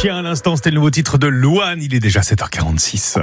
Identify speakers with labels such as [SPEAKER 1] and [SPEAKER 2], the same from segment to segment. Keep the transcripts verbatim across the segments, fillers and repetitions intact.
[SPEAKER 1] chien à l'instant, c'était le nouveau titre de Louane. Il est déjà sept heures quarante-six.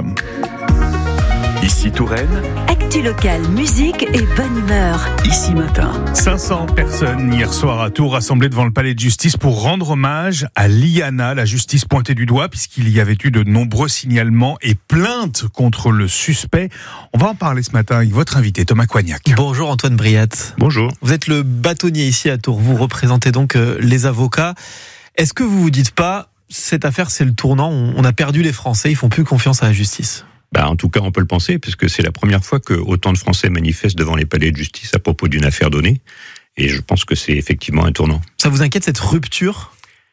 [SPEAKER 2] Ici Touraine,
[SPEAKER 3] Actu locale, musique et bonne humeur.
[SPEAKER 2] ici matin.
[SPEAKER 1] cinq cents personnes hier soir à Tours rassemblées devant le palais de justice pour rendre hommage à Liana. La justice pointée du doigt puisqu'il y avait eu de nombreux signalements et plaintes contre le suspect. On va en parler ce matin avec votre invité Thomas Coignac.
[SPEAKER 4] Bonjour Antoine Briat.
[SPEAKER 2] Bonjour.
[SPEAKER 4] Vous êtes le bâtonnier ici à Tours. Vous représentez donc euh, les avocats. Est-ce que vous vous dites pas, cette affaire c'est le tournant, on, on a perdu les Français, ils font plus confiance à la justice?
[SPEAKER 5] Bah, en tout cas, on peut le penser, puisque c'est la première fois que autant de Français manifestent devant les palais de justice à propos d'une affaire donnée. Et je pense que c'est effectivement un tournant.
[SPEAKER 4] Ça vous inquiète cette rupture?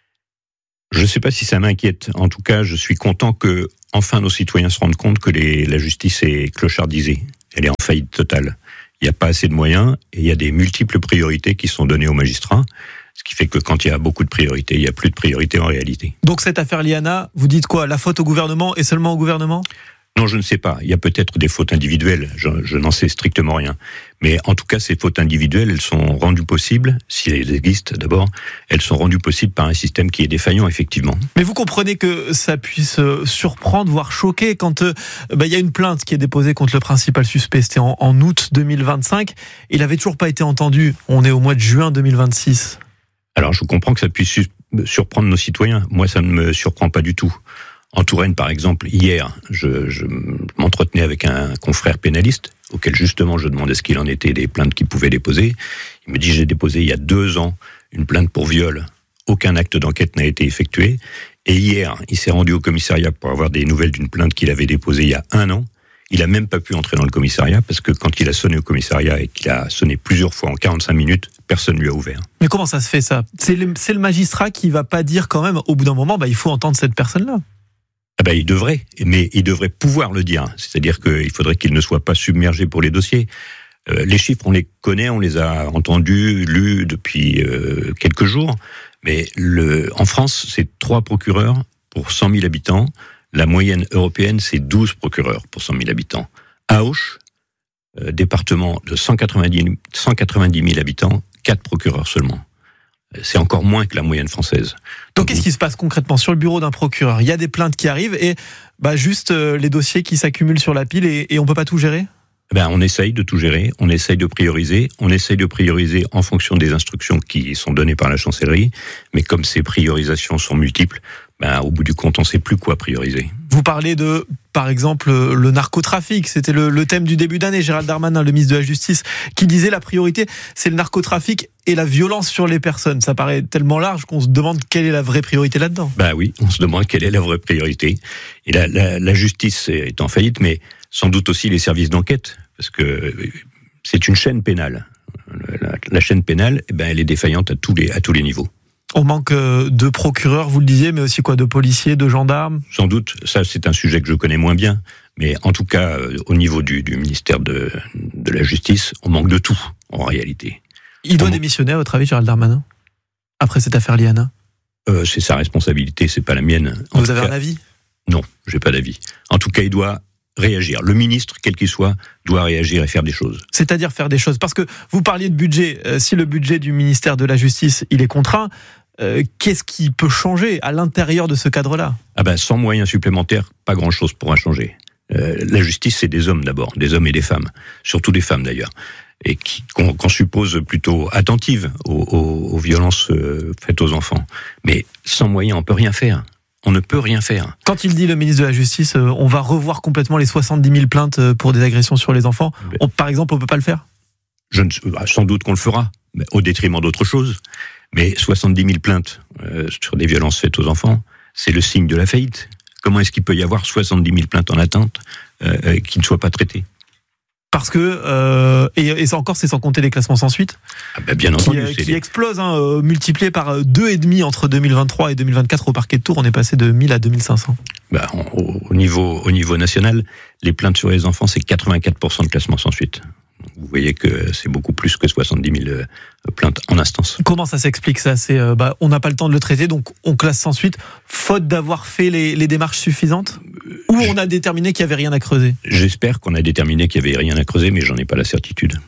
[SPEAKER 5] Je ne sais pas si ça m'inquiète. En tout cas, je suis content que, enfin, nos citoyens se rendent compte que les, la justice est clochardisée. Elle est en faillite totale. Il n'y a pas assez de moyens et il y a des multiples priorités qui sont données aux magistrats. Ce qui fait que quand il y a beaucoup de priorités, il n'y a plus de priorités en réalité.
[SPEAKER 4] Donc cette affaire Liana, vous dites quoi? La faute au gouvernement et seulement au gouvernement?
[SPEAKER 5] Non, je ne sais pas. Il y a peut-être des fautes individuelles. Je, je n'en sais strictement rien. Mais en tout cas, ces fautes individuelles, elles sont rendues possibles, si elles existent d'abord, elles sont rendues possibles par un système qui est défaillant, effectivement.
[SPEAKER 4] Mais vous comprenez que ça puisse surprendre, voire choquer, quand euh, bah, y a une plainte qui est déposée contre le principal suspect. C'était en, en août deux mille vingt-cinq. Il n'avait toujours pas été entendu. On est au mois de juin deux mille vingt-six.
[SPEAKER 5] Alors, je comprends que ça puisse su- surprendre nos citoyens. Moi, ça ne me surprend pas du tout. En Touraine, par exemple, hier, je, je m'entretenais avec un confrère pénaliste, auquel justement je demandais ce qu'il en était des plaintes qu'il pouvait déposer. Il me dit, j'ai déposé il y a deux ans une plainte pour viol. Aucun acte d'enquête n'a été effectué. Et hier, il s'est rendu au commissariat pour avoir des nouvelles d'une plainte qu'il avait déposée il y a un an. Il n'a même pas pu entrer dans le commissariat parce que quand il a sonné au commissariat et qu'il a sonné plusieurs fois en quarante-cinq minutes, personne ne lui a ouvert.
[SPEAKER 4] Mais comment ça se fait ça? C'est le, c'est le magistrat qui va pas dire quand même, au bout d'un moment, bah, il faut entendre cette personne-là.
[SPEAKER 5] Ah ben, il devrait, mais il devrait pouvoir le dire. C'est-à-dire qu'il faudrait qu'il ne soit pas submergé pour les dossiers. Euh, les chiffres, on les connaît, on les a entendus, lus depuis euh, quelques jours. Mais le, en France, c'est trois procureurs pour cent mille habitants. La moyenne européenne, c'est douze procureurs pour cent mille habitants. À Auch, euh, département de cent quatre-vingt-dix mille habitants, quatre procureurs seulement. C'est encore moins que la moyenne française.
[SPEAKER 4] Donc qu'est-ce qui se passe concrètement sur le bureau d'un procureur? Il y a des plaintes qui arrivent et bah, juste euh, les dossiers qui s'accumulent sur la pile et, et on peut pas tout gérer?
[SPEAKER 5] Ben, on essaye de tout gérer, on essaye de prioriser, on essaye de prioriser en fonction des instructions qui sont données par la chancellerie, mais comme ces priorisations sont multiples, ben, au bout du compte, on ne sait plus quoi prioriser.
[SPEAKER 4] Vous parlez de, par exemple, le narcotrafic. C'était le, le thème du début d'année. Gérald Darmanin, le ministre de la Justice, qui disait la priorité, c'est le narcotrafic et la violence sur les personnes. Ça paraît tellement large qu'on se demande quelle est la vraie priorité là-dedans.
[SPEAKER 5] Ben oui, on se demande quelle est la vraie priorité. Et la, la, la justice est en faillite, mais sans doute aussi les services d'enquête, parce que c'est une chaîne pénale. La, la chaîne pénale, eh ben, elle est défaillante à tous les, à tous les niveaux.
[SPEAKER 4] On manque de procureurs, vous le disiez, mais aussi quoi, de policiers, de gendarmes?
[SPEAKER 5] Sans doute, ça c'est un sujet que je connais moins bien, mais en tout cas, au niveau du, du ministère de, de la Justice, on manque de tout, en réalité.
[SPEAKER 4] Il doit
[SPEAKER 5] on...
[SPEAKER 4] démissionner, à votre avis, Gérald Darmanin, après cette affaire Liana?
[SPEAKER 5] euh, C'est sa responsabilité, c'est pas la mienne. En
[SPEAKER 4] vous avez
[SPEAKER 5] cas,
[SPEAKER 4] un avis?
[SPEAKER 5] Non, j'ai pas d'avis. En tout cas, il doit réagir. Le ministre, quel qu'il soit, doit réagir et faire des choses.
[SPEAKER 4] C'est-à-dire faire des choses. Parce que vous parliez de budget. Euh, si le budget du ministère de la Justice, il est contraint, euh, qu'est-ce qui peut changer à l'intérieur de ce cadre-là?
[SPEAKER 5] Ah ben, sans moyens supplémentaires, pas grand-chose pourra changer. Euh, la justice, c'est des hommes d'abord, des hommes et des femmes, surtout des femmes d'ailleurs, et qui, qu'on, qu'on suppose plutôt attentives aux, aux, aux violences euh, faites aux enfants. Mais sans moyens, on peut rien faire. On ne peut rien faire.
[SPEAKER 4] Quand il dit, le ministre de la Justice, euh, on va revoir complètement les soixante-dix mille plaintes pour des agressions sur les enfants, on, par exemple, on ne peut pas le faire?
[SPEAKER 5] Je ne, Sans doute qu'on le fera, mais au détriment d'autres choses. Mais soixante-dix mille plaintes euh, sur des violences faites aux enfants, c'est le signe de la faillite. Comment est-ce qu'il peut y avoir soixante-dix mille plaintes en attente euh, qui ne soient pas traitées?
[SPEAKER 4] Parce que, euh, et, et ça encore, c'est sans compter les classements sans suite,
[SPEAKER 5] ah ben bien
[SPEAKER 4] qui,
[SPEAKER 5] entendu,
[SPEAKER 4] euh,
[SPEAKER 5] c'est
[SPEAKER 4] qui
[SPEAKER 5] les...
[SPEAKER 4] explosent, hein, euh, multipliés par deux virgule cinq entre deux mille vingt-trois et deux mille vingt-quatre au parquet de Tours, on est passé de mille à deux mille cinq cents.
[SPEAKER 5] Ben, au, au, niveau, au niveau national, les plaintes sur les enfants, c'est quatre-vingt-quatre pour cent de classement sans suite. Vous voyez que c'est beaucoup plus que soixante-dix mille plaintes en instance.
[SPEAKER 4] Comment ça s'explique ça? C'est, euh, bah, on n'a pas le temps de le traiter, donc on classe sans suite, faute d'avoir fait les, les démarches suffisantes? Ou on a déterminé qu'il n'y avait rien à creuser?
[SPEAKER 5] J'espère qu'on a déterminé qu'il n'y avait rien à creuser, mais j'en ai pas la certitude.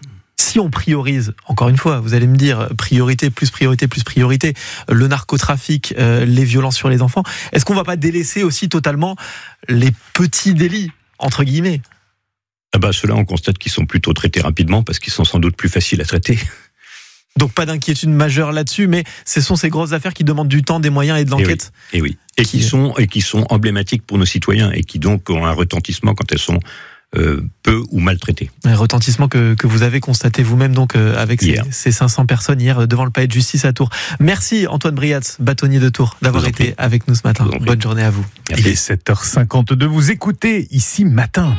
[SPEAKER 4] si on priorise, encore une fois, vous allez me dire priorité plus priorité plus priorité, le narcotrafic, euh, les violences sur les enfants, est-ce qu'on va pas délaisser aussi totalement les petits délits entre guillemets?
[SPEAKER 5] Ah bah, ceux-là, on constate qu'ils sont plutôt traités rapidement parce qu'ils sont sans doute plus faciles à traiter.
[SPEAKER 4] Donc pas d'inquiétude majeure là-dessus, mais ce sont ces grosses affaires qui demandent du temps, des moyens et de l'enquête.
[SPEAKER 5] Et oui, et, oui. et qui... qui sont et qui sont emblématiques pour nos citoyens et qui donc ont un retentissement quand elles sont euh, peu ou mal traitées. Un
[SPEAKER 4] retentissement que que vous avez constaté vous-même donc euh, avec ces, ces cinq cents personnes hier devant le palais de justice à Tours. Merci Antoine Briatz, bâtonnier de Tours, d'avoir été prie. avec nous ce matin. Bonne journée à vous.
[SPEAKER 1] Merci. Il est sept heures cinquante-deux. Vous écoutez Ici Matin.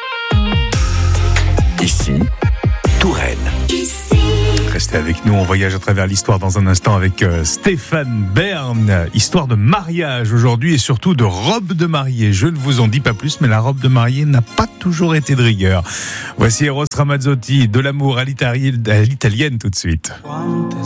[SPEAKER 2] Ici Touraine.
[SPEAKER 1] Restez avec nous, on voyage à travers l'histoire dans un instant avec euh, Stéphane Bern. Histoire de mariage aujourd'hui et surtout de robe de mariée. Je ne vous en dis pas plus, mais la robe de mariée n'a pas toujours été de rigueur. Voici Eros Ramazzotti, de l'amour à l'italienne tout de suite.